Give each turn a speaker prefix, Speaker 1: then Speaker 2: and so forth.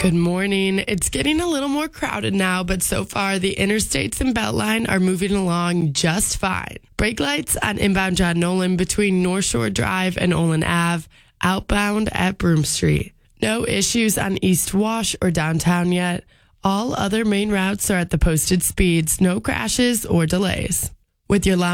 Speaker 1: Good morning. It's getting a little more crowded now, but so far the interstates and Beltline are moving along just fine. Brake lights on inbound John Nolan between North Shore Drive and Olin Ave, outbound at Broome Street. No issues on East Wash or downtown yet. All other main routes are at the posted speeds, no crashes or delays. With your